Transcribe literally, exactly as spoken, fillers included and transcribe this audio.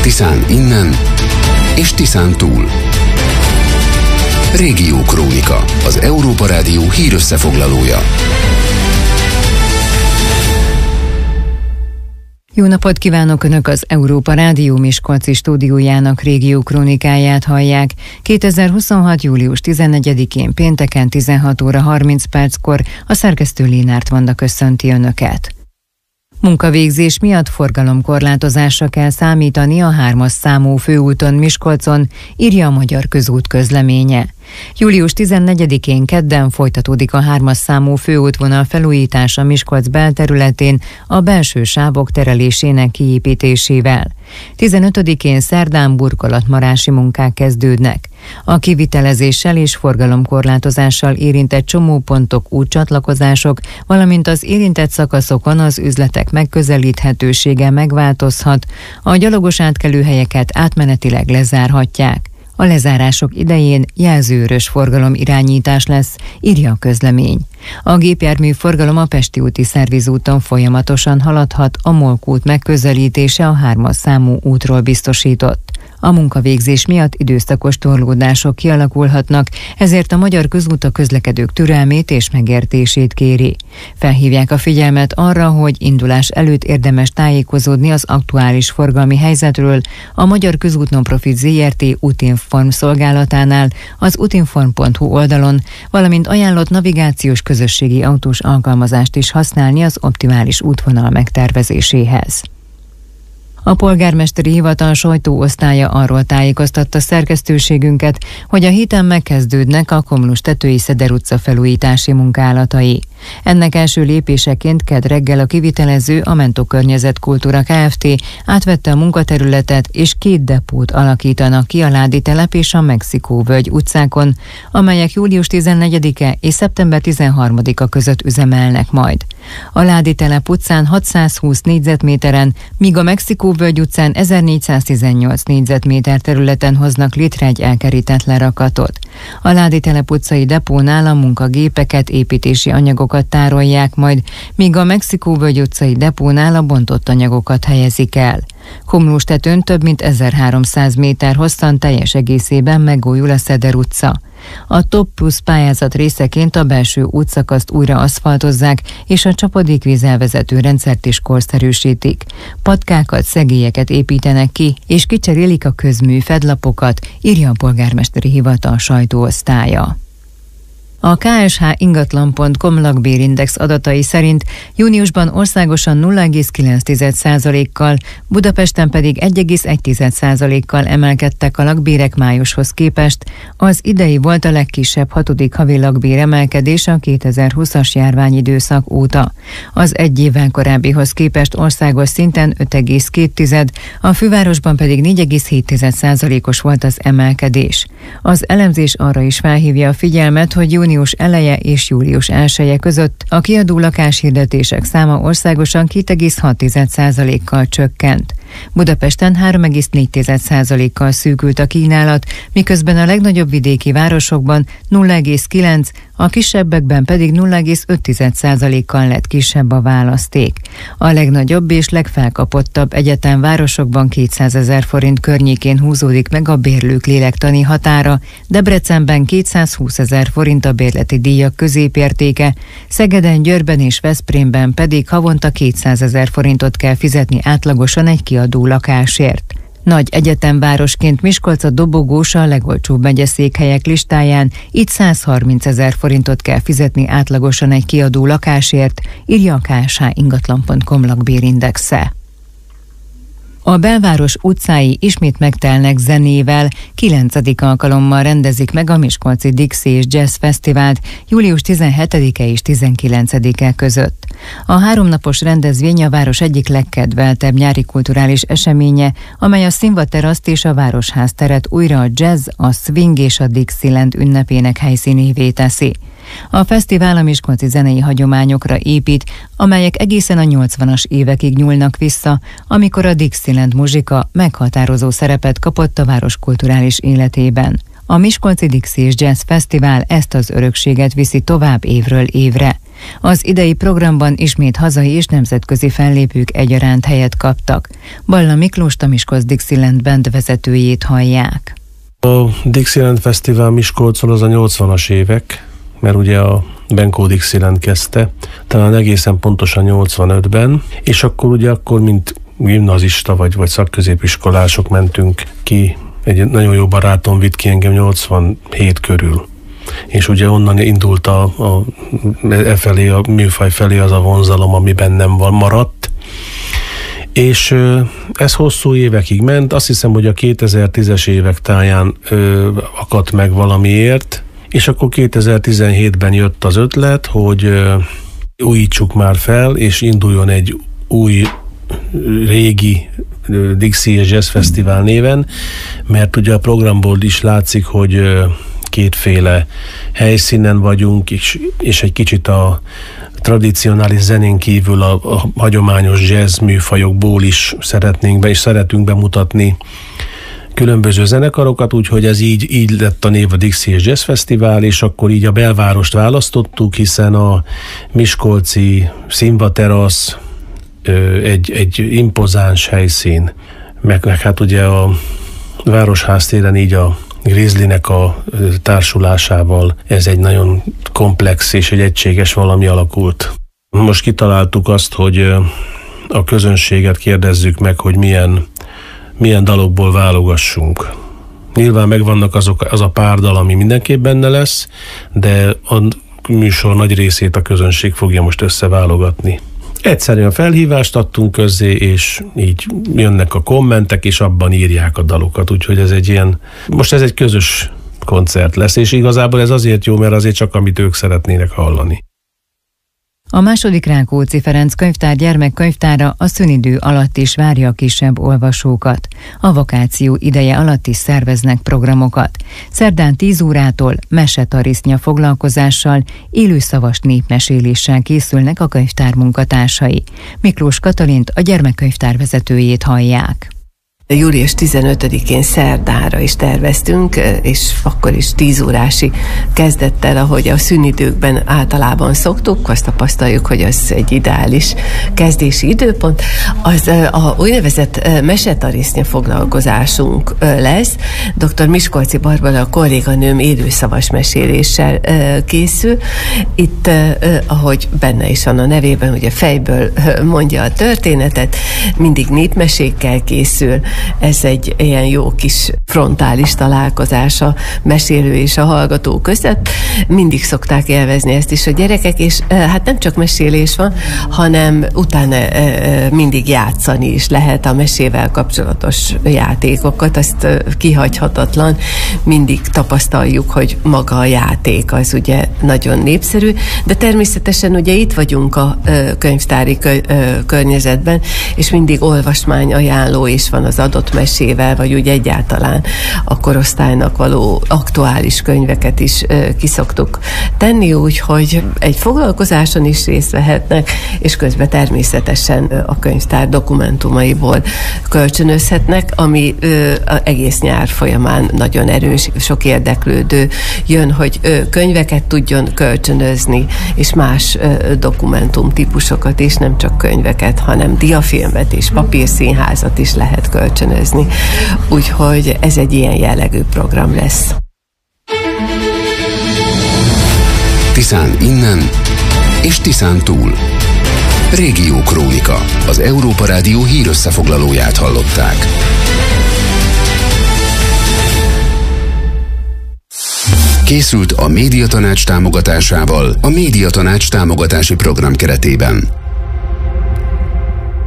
Tiszán innen és Tiszán túl. Régiókrónika, az Európa Rádió hírösszefoglalója. Jó napot kívánok! Önök az Európa Rádió Miskolci stúdiójának régiókrónikáját hallják. kétezer-huszonhat. július tizennegyedikén pénteken tizenhat óra harminc perckor a szerkesztő Lénárt Vanda köszönti Önöket. Munkavégzés miatt forgalomkorlátozásra kell számítani a hármas számú főúton Miskolcon, írja a Magyar Közút közleménye. július tizennegyedikén kedden folytatódik a hármas számú főútvonal felújítása Miskolc belterületén a belső sávok terelésének kiépítésével. tizenötödikén szerdán burkolatmarási munkák kezdődnek. A kivitelezéssel és forgalomkorlátozással érintett csomópontok, útcsatlakozások, valamint az érintett szakaszokon az üzletek megközelíthetősége megváltozhat, a gyalogos átkelőhelyeket átmenetileg lezárhatják. A lezárások idején jelzőörös forgalomirányítás lesz, írja a közlemény. A gépjármű forgalom a Pesti úti szervizúton folyamatosan haladhat, a Molk út megközelítése a hármas számú útról biztosított. A munkavégzés miatt időszakos torlódások kialakulhatnak, ezért a Magyar Közút a közlekedők türelmét és megértését kéri. Felhívják a figyelmet arra, hogy indulás előtt érdemes tájékozódni az aktuális forgalmi helyzetről a Magyar Közút Non-Profit zé er té Utinform szolgálatánál, az utinform pont hu oldalon, valamint ajánlott navigációs közösségi autós alkalmazást is használni az optimális útvonal megtervezéséhez. A polgármesteri hivatal sajtóosztálya arról tájékoztatta szerkesztőségünket, hogy a héten megkezdődnek a Komlus-tetői Szeder utca felújítási munkálatai. Ennek első lépéseként kedd reggel a kivitelező, a Mentó Környezetkultúra Kft. Átvette a munkaterületet, és két depót alakítanak ki a Láditelep és a Mexikó-völgy utcákon, amelyek július tizennegyedike és szeptember tizenharmadika között üzemelnek majd. A Láditelep utcán hatszázhúsz négyzetméteren, míg a Mexikó-völgy utcán ezernégyszáztizennyolc négyzetméter területen hoznak létre egy elkerített lerakatot. A Láditelep utcai depónál a munkagépeket, építési anyagokat tárolják majd, míg a Mexikó-völgy utcai depónál a bontott anyagokat helyezik el. Komlóstetőn több mint ezerháromszáz méter hosszan teljes egészében megújul a Szeder utca. A Top Plus pályázat részeként a belső útszakaszt újra aszfaltozzák, és a csapadékvíz elvezető rendszert is korszerűsítik. Patkákat, szegélyeket építenek ki, és kicserélik a közmű fedlapokat, írja a polgármesteri hivatal sajtóosztálya. A ká es há ingatlan pont com lakbérindex adatai szerint júniusban országosan nulla egész kilenc százalékkal, Budapesten pedig egy egész egy százalékkal emelkedtek a lakbérek májushoz képest. Az idei volt a legkisebb hatodik havi lakbéremelkedés a kétezer-húszas járványidőszak óta. Az egy évvel korábbihoz képest országos szinten öt egész két, a fővárosban pedig négy egész hét százalékos volt az emelkedés. Az elemzés arra is felhívja a figyelmet, hogy június eleje és július elseje között a kiadó lakáshirdetések száma országosan két egész hat százalékkal csökkent. Budapesten három egész négy százalékkal szűkült a kínálat, miközben a legnagyobb vidéki városokban nulla egész kilenc, a kisebbekben pedig nulla egész öt százalékkal lett kisebb a választék. A legnagyobb és legfelkapottabb egyetemvárosokban kétszázezer forint környékén húzódik meg a bérlők lélektani határa, Debrecenben kétszázhúszezer forint a bérleti díjak középértéke, Szegeden, Győrben és Veszprémben pedig havonta kétszázezer forintot kell fizetni átlagosan egy kiadó lakásért. Nagy egyetemvárosként Miskolc a dobogós a legolcsóbb megyeszékhelyek listáján, itt százharmincezer forintot kell fizetni átlagosan egy kiadó lakásért, írja a ká es há ingatlan pont com lakbérindexe. A belváros utcái ismét megtelnek zenével, kilencedik alkalommal rendezik meg a Miskolci Dixie és Jazz Fesztivált július tizenhetedike és tizenkilencedike között. A háromnapos rendezvény a város egyik legkedveltebb nyári kulturális eseménye, amely a Színvadteraszt és a Városház teret újra a jazz, a swing és a Dixieland ünnepének helyszínévé teszi. A fesztivál a miskolci zenei hagyományokra épít, amelyek egészen a nyolcvanas évekig nyúlnak vissza, amikor a Dixieland muzsika meghatározó szerepet kapott a város kulturális életében. A Miskolci Dixie és Jazz Fesztivál ezt az örökséget viszi tovább évről évre. Az idei programban ismét hazai és nemzetközi fellépők egyaránt helyet kaptak. Balla Miklóst, a Miskolc Dixieland Band vezetőjét hallják. A Dixieland Fesztivál Miskolcon az a nyolcvanas évek, mert ugye a Benkó Dixieland kezdte, talán egészen pontosan nyolcvanötben, és akkor ugye akkor, mint gimnazista vagy, vagy szakközépiskolások mentünk ki, egy nagyon jó barátom vitt ki engem nyolcvanhét körül. És ugye onnan indult a, a, e felé, a műfaj felé az a vonzalom, ami bennem van, maradt. És ez hosszú évekig ment, azt hiszem, hogy a kétezer-tízes évek táján ö, akadt meg valamiért, és akkor kétezer-tizenhétben jött az ötlet, hogy ö, újítsuk már fel, és induljon egy új, régi ö, Dixie Jazz Fesztivál néven, mert ugye a programból is látszik, hogy ö, kétféle helyszínen vagyunk, és, és egy kicsit a tradicionális zenén kívül a, a hagyományos jazz műfajokból is szeretnénk be, és szeretünk bemutatni különböző zenekarokat, úgyhogy ez így, így lett a név a Dixie Jazz Fesztivál, és akkor így a belvárost választottuk, hiszen a miskolci Színva terasz egy, egy impozáns helyszín, meg, meg hát ugye a Városház téren így a Grizzlynek a társulásával ez egy nagyon komplex és egy egységes valami alakult. Most kitaláltuk azt, hogy a közönséget kérdezzük meg, hogy milyen, milyen dalokból válogassunk. Nyilván megvannak azok, az a pár dal, ami mindenképp benne lesz, de a műsor nagy részét a közönség fogja most összeválogatni. Egyszerűen felhívást adtunk közzé, és így jönnek a kommentek, és abban írják a dalokat, úgyhogy ez egy ilyen, most ez egy közös koncert lesz, és igazából ez azért jó, mert azért csak amit ők szeretnének hallani. A második Rákóczi Ferenc könyvtár gyermekkönyvtára a szünidő alatt is várja a kisebb olvasókat. A vakáció ideje alatt is szerveznek programokat. Szerdán tíz órától mesetarisznya foglalkozással, élőszavas népmeséléssel készülnek a könyvtár munkatársai. Miklós Katalint, a gyermekkönyvtár vezetőjét hallják. július tizenötödikén szerdára is terveztünk, és akkor is tíz órási kezdettel, ahogy a szünidőkben általában szoktuk, azt tapasztaljuk, hogy az egy ideális kezdési időpont. Az a úgynevezett mesetarisznya foglalkozásunk lesz. doktor Miskolci Barbara, a kolléganőm élőszavas meséléssel készül. Itt, ahogy benne is van a nevében, ugye fejből mondja a történetet, mindig népmesékkel készül. Ez egy ilyen jó kis frontális találkozás a mesélő és a hallgató között. Mindig szokták élvezni ezt is a gyerekek, és hát nem csak mesélés van, hanem utána mindig játszani is lehet a mesével kapcsolatos játékokat, azt kihagyhatatlan. Mindig tapasztaljuk, hogy maga a játék az ugye nagyon népszerű, de természetesen ugye itt vagyunk a könyvtári környezetben, és mindig olvasmány ajánló is van az adott mesével, vagy úgy egyáltalán a korosztálynak való aktuális könyveket is kiszoktuk tenni, úgyhogy egy foglalkozáson is részt vehetnek, és közben természetesen a könyvtár dokumentumaiból kölcsönözhetnek, ami egész nyár folyamán nagyon erős, sok érdeklődő jön, hogy könyveket tudjon kölcsönözni, és más dokumentum típusokat is, nem csak könyveket, hanem diafilmet és papírszínházat is lehet kölcsönözni. Úgyhogy ez egy ilyen jellegű program lesz. Tiszán innen és Tiszán túl. Régió Krónika. Az Európa Rádió hírösszefoglalóját hallották. Készült a Médiatanács támogatásával a Médiatanács támogatási program keretében.